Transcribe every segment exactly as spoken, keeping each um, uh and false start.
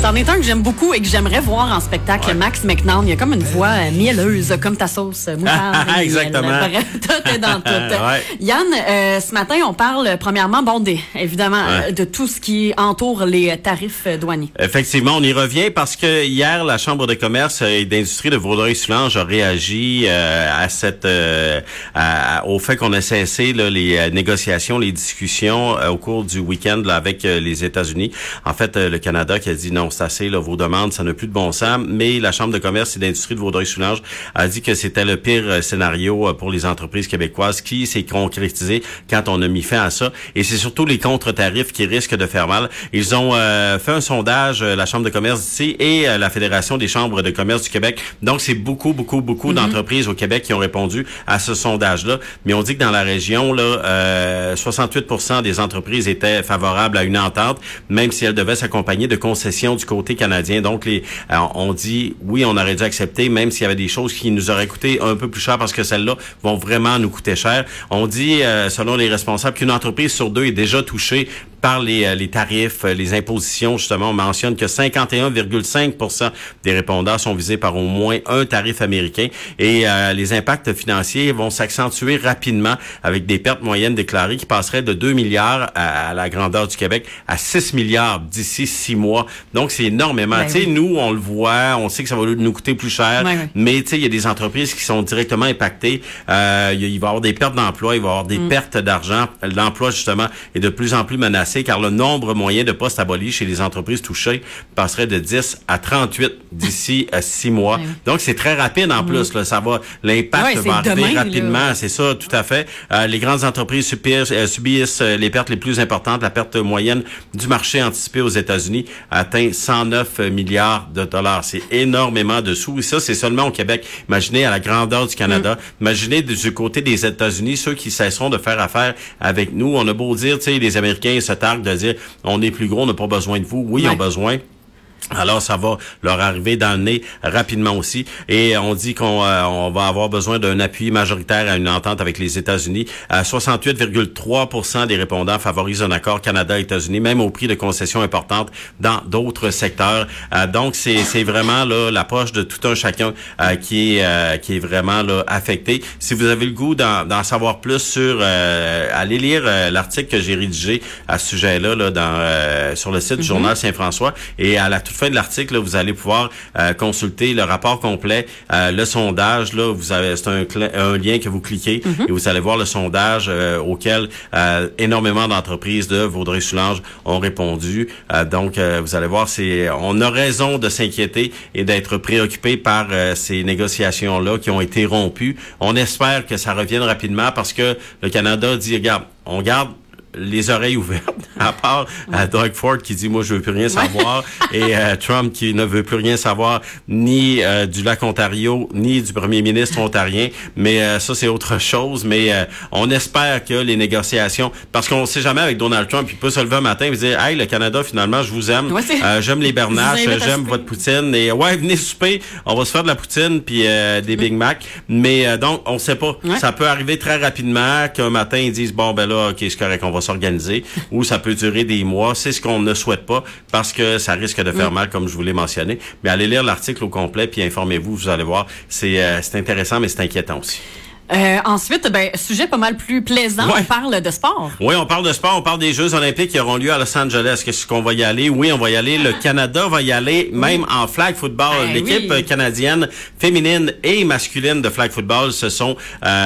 C'en est un que j'aime beaucoup et que j'aimerais voir en spectacle. Ouais. Max McNown, il y a comme une voix euh, mielleuse, comme ta sauce moutarde. Exactement. Miel. Tout est dans tout. Ouais. Yann, euh, ce matin, on parle premièrement, bon, des, évidemment, ouais. euh, de tout ce qui entoure les tarifs douaniers. Effectivement, on y revient parce que hier, la Chambre de commerce et d'industrie de Vaudreuil-Soulanges a réagi euh, à cette, euh, à, au fait qu'on a cessé là, les euh, négociations, les discussions euh, au cours du week-end là, avec euh, les États-Unis. En fait, euh, le Canada qui a dit non, c'est assez, là, vos demandes, ça n'a plus de bon sens. Mais la Chambre de commerce et d'industrie de Vaudreuil-Soulanges a dit que c'était le pire euh, scénario euh, pour les entreprises québécoises qui s'est concrétisé quand on a mis fin à ça. Et c'est surtout les contre-tarifs qui risquent de faire mal. Ils ont euh, fait un sondage, euh, la Chambre de commerce d'ici et euh, la Fédération des chambres de commerce du Québec. Donc, c'est beaucoup, beaucoup, beaucoup mm-hmm. d'entreprises au Québec qui ont répondu à ce sondage-là. Mais on dit que dans la région, là, euh, soixante-huit pour cent des entreprises étaient favorables à une entente, même si elles devaient s'accompagner de concessions du côté canadien. Donc, les, euh, on dit, oui, on aurait dû accepter, même s'il y avait des choses qui nous auraient coûté un peu plus cher parce que celles-là vont vraiment nous coûter cher. On dit, euh, selon les responsables, qu'une entreprise sur deux est déjà touchée par les, les tarifs, les impositions. Justement, on mentionne que cinquante et un virgule cinq pour cent des répondants sont visés par au moins un tarif américain et euh, les impacts financiers vont s'accentuer rapidement avec des pertes moyennes déclarées qui passeraient de deux milliards à, à la grandeur du Québec à six milliards d'ici six mois. Donc, c'est énormément. Ben, tu sais, oui. Nous, on le voit, on sait que ça va nous coûter plus cher, ben, oui. mais tu sais, il y a des entreprises qui sont directement impactées. Euh, il va y avoir des pertes d'emploi, il va y avoir des mm. pertes d'argent. L'emploi, justement, est de plus en plus menacé car le nombre moyen de postes abolis chez les entreprises touchées passerait de dix à trente-huit d'ici à six mois. Oui. Donc, c'est très rapide en mmh. plus. Là, ça va, l'impact ouais, va arriver demain, rapidement. Là. C'est ça, tout à fait. Euh, les grandes entreprises subissent, euh, subissent euh, les pertes les plus importantes. La perte moyenne du marché anticipé aux États-Unis atteint cent neuf milliards de dollars. C'est énormément de sous. Et ça, c'est seulement au Québec. Imaginez à la grandeur du Canada. Mmh. Imaginez du côté des États-Unis, ceux qui cesseront de faire affaire avec nous. On a beau dire, tu sais, les Américains se targuent de dire on est plus gros, on n'a pas besoin de vous. Oui, ouais. Ils ont besoin. Alors, ça va leur arriver dans le nez rapidement aussi. Et on dit qu'on euh, on va avoir besoin d'un appui majoritaire à une entente avec les États-Unis. À soixante-huit virgule trois pour cent des répondants favorisent un accord Canada-États-Unis, même au prix de concessions importantes dans d'autres secteurs. Euh, donc, c'est c'est vraiment là la poche de tout un chacun euh, qui est euh, qui est vraiment là affecté. Si vous avez le goût d'en, d'en savoir plus sur, euh, allez lire euh, l'article que j'ai rédigé à ce sujet-là là, dans euh, sur le site mm-hmm. du Journal Saint-François. Et à la toute fin de l'article, là, vous allez pouvoir euh, consulter le rapport complet, euh, le sondage. Là, vous avez, c'est un, cl- un lien que vous cliquez mm-hmm. et vous allez voir le sondage euh, auquel euh, énormément d'entreprises de Vaudreuil-Soulanges ont répondu. Euh, donc, euh, vous allez voir, c'est, on a raison de s'inquiéter et d'être préoccupé par euh, ces négociations-là qui ont été rompues. On espère que ça revienne rapidement parce que le Canada dit, regarde, on garde les oreilles ouvertes, à part euh, Doug Ford qui dit « Moi, je veux plus rien savoir » et euh, Trump qui ne veut plus rien savoir ni euh, du lac Ontario, ni du premier ministre ontarien. Mais euh, ça, c'est autre chose. Mais euh, on espère que les négociations... Parce qu'on ne sait jamais avec Donald Trump, il peut se lever un matin et dire « Hey, le Canada, finalement, je vous aime. Ouais, euh, j'aime les bernaches, j'aime votre poutine. Et ouais, venez souper. On va se faire de la poutine puis euh, des Big Mac. » Mais euh, donc, on ne sait pas. Ouais. Ça peut arriver très rapidement qu'un matin, ils disent « Bon, ben là, OK, c'est correct, on va s'organiser, ou ça peut durer des mois. C'est ce qu'on ne souhaite pas parce que ça risque de faire mm. mal, comme je vous l'ai mentionné. Mais allez lire l'article au complet puis informez-vous, vous allez voir. C'est, euh, c'est intéressant, mais c'est inquiétant aussi. Euh, ensuite, ben, sujet pas mal plus plaisant, ouais. On parle de sport. Oui, on parle de sport, on parle des Jeux olympiques qui auront lieu à Los Angeles. Qu'est-ce qu'on va y aller? Oui, on va y aller. Le Canada va y aller, même oui. en flag football. Ben, L'équipe oui. canadienne féminine et masculine de flag football se sont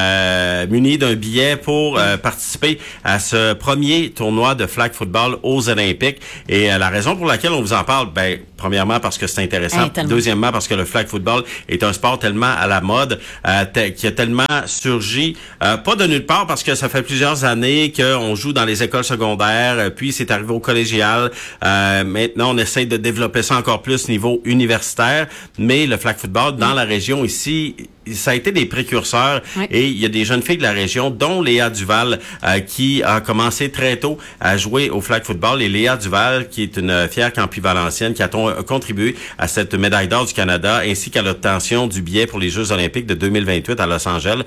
euh, munis d'un billet pour euh, participer à ce premier tournoi de flag football aux Olympiques. Et euh, la raison pour laquelle on vous en parle, ben, premièrement parce que c'est intéressant. Hey, Deuxièmement parce que le flag football est un sport tellement à la mode, euh, t- qui a tellement surgit, euh, pas de nulle part parce que ça fait plusieurs années qu'on joue dans les écoles secondaires, puis c'est arrivé au collégial. Euh, maintenant, on essaie de développer ça encore plus au niveau universitaire, mais le flag football dans mmh. la région ici, ça a été des précurseurs oui. et il y a des jeunes filles de la région, dont Léa Duval, euh, qui a commencé très tôt à jouer au flag football. Et Léa Duval, qui est une fière campus-valencienne, qui a ton, contribué à cette médaille d'or du Canada, ainsi qu'à l'obtention du billet pour les Jeux olympiques de deux mille vingt-huit à Los Angeles.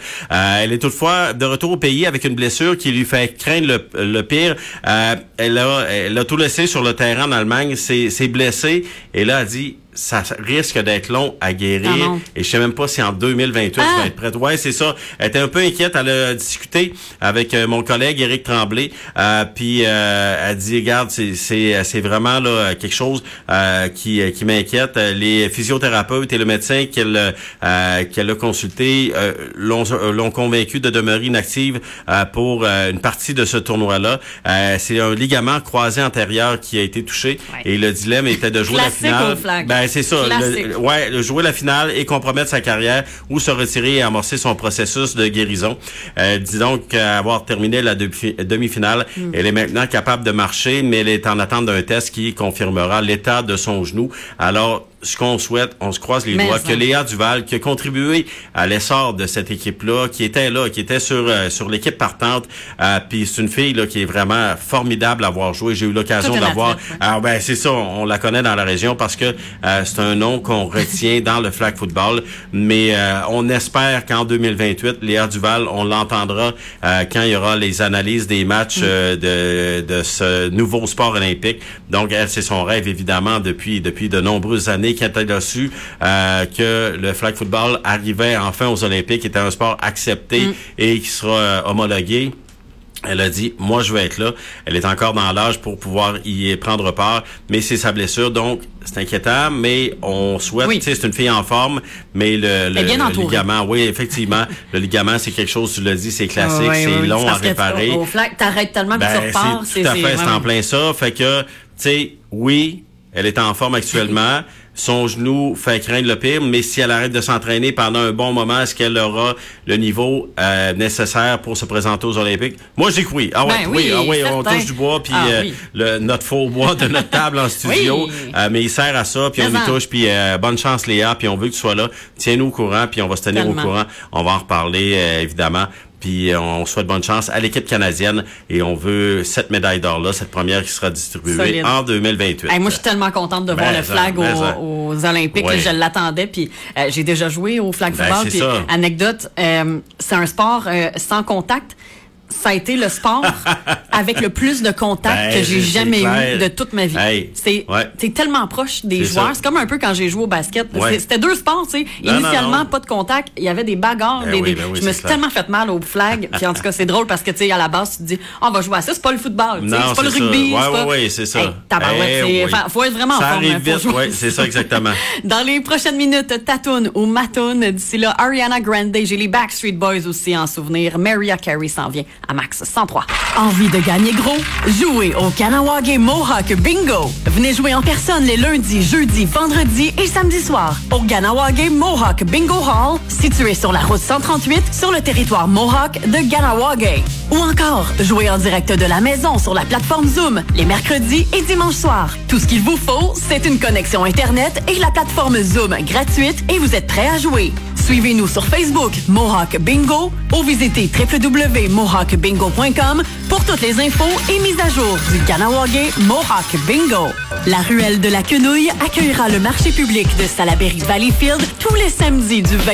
Euh, elle est toutefois de retour au pays avec une blessure qui lui fait craindre le, le pire. Euh, elle a, elle a tout laissé sur le terrain en Allemagne, s'est, s'est blessée et là, elle dit ça risque d'être long à guérir. Ah et je sais même pas si en deux mille vingt-huit, ah. elle va être prête. Ouais, c'est ça. Elle était un peu inquiète. Elle a discuté avec euh, mon collègue Éric Tremblay. Euh, puis euh, elle dit, regarde, c'est, c'est, c'est vraiment là quelque chose euh, qui, qui m'inquiète. Les physiothérapeutes et le médecin qu'elle, euh, qu'elle a consulté euh, l'ont, l'ont convaincu de demeurer inactive euh, pour euh, une partie de ce tournoi-là. Euh, c'est un ligament croisé antérieur qui a été touché. Ouais. Et le dilemme était de jouer Classique la finale. Au flag. Ben, c'est ça. Le, ouais, le jouer la finale et compromettre sa carrière ou se retirer et amorcer son processus de guérison. Euh, dis donc avoir terminé la demi-finale, mm. elle est maintenant capable de marcher, mais elle est en attente d'un test qui confirmera l'état de son genou. Alors, ce qu'on souhaite, on se croise les mais doigts, que Léa Duval, qui a contribué à l'essor de cette équipe-là, qui était là, qui était sur euh, sur l'équipe partante, euh, puis c'est une fille là qui est vraiment formidable à voir jouer. J'ai eu l'occasion de la voir. Ouais. Alors ben c'est ça, on, on la connaît dans la région parce que euh, c'est un nom qu'on retient dans le flag football. Mais euh, on espère qu'en deux mille vingt-huit, Léa Duval, on l'entendra euh, quand il y aura les analyses des matchs euh, de de ce nouveau sport olympique. Donc elle, c'est son rêve évidemment depuis depuis de nombreuses années. Quand elle a su euh, que le flag football arrivait enfin aux Olympiques, était un sport accepté mm. et qui sera euh, homologué. Elle a dit, moi, je vais être là. Elle est encore dans l'âge pour pouvoir y prendre part, mais c'est sa blessure, donc c'est inquiétant, mais on souhaite, oui. tu sais, c'est une fille en forme, mais le, le, le ligament, oui, effectivement, le ligament, c'est quelque chose, tu l'as dit, c'est classique, oui, c'est oui, long à réparer. Au, au flag, t'arrêtes tellement que ben, tu repars. C'est, tout à fait, c'est, c'est en plein ça. Fait que, tu sais, oui, elle est en forme actuellement. Son genou fait craindre le pire, mais si elle arrête de s'entraîner pendant un bon moment, est-ce qu'elle aura le niveau euh, nécessaire pour se présenter aux Olympiques? Moi, j'y crois. Ah ouais, ben oui, oui, ah ouais, on touche du bois, puis ah, euh, oui. le, notre faux bois de notre table en studio, oui. euh, mais il sert à ça, puis on y touche, puis euh, bonne chance Léa, puis on veut que tu sois là. Tiens-nous au courant, puis on va se tenir Tellement. au courant. On va en reparler, euh, évidemment. Puis on souhaite bonne chance à l'équipe canadienne et on veut cette médaille d'or-là, cette première qui sera distribuée Solide. en deux mille vingt-huit. Hey, moi, je suis tellement contente de voir ben, le flag ben, aux, aux Olympiques. Oui. Là, je l'attendais, puis euh, j'ai déjà joué au flag football. Ben, puis, anecdote, euh, c'est un sport euh, sans contact. Ça a été le sport avec le plus de contact ben, que j'ai jamais eu de toute ma vie. Hey, c'est ouais. T'es tellement proche des c'est joueurs. Ça. C'est comme un peu quand j'ai joué au basket. Ouais. C'était deux sports, tu sais. Initialement, non, non. pas de contact. Il y avait des bagarres. Ben des, oui, ben oui, je me suis clair. tellement fait mal au flag. Puis en tout cas, c'est drôle parce que, tu sais, à la base, tu te dis, oh, on va jouer à ça. C'est pas le football. Non, c'est pas le rugby. Oui, oui, oui, c'est ça. Hey, tabarouette, hey, oui. Faut être vraiment ça en forme. Ça arrive vite, oui, c'est ça, exactement. Dans les prochaines minutes, Tatoune ou Matoune. D'ici là, Ariana Grande. J'ai les Backstreet Boys aussi en souvenir. Mariah Carey s'en vient à Max cent trois. Envie de gagner gros? Jouez au Kahnawake Mohawk Bingo. Venez jouer en personne les lundis, jeudis, vendredis et samedis soirs au Kahnawake Mohawk Bingo Hall, situé sur la route cent trente-huit sur le territoire Mohawk de Kahnawake. Ou encore, jouez en direct de la maison sur la plateforme Zoom les mercredis et dimanches soirs. Tout ce qu'il vous faut, c'est une connexion Internet et la plateforme Zoom gratuite et vous êtes prêts à jouer. Suivez-nous sur Facebook Mohawk Bingo ou visitez w w w point mohawk bingo point com pour toutes les infos et mises à jour du Kahnawake Mohawk Bingo. La ruelle de la Quenouille accueillera le marché public de Salaberry Valleyfield tous les samedis du vingt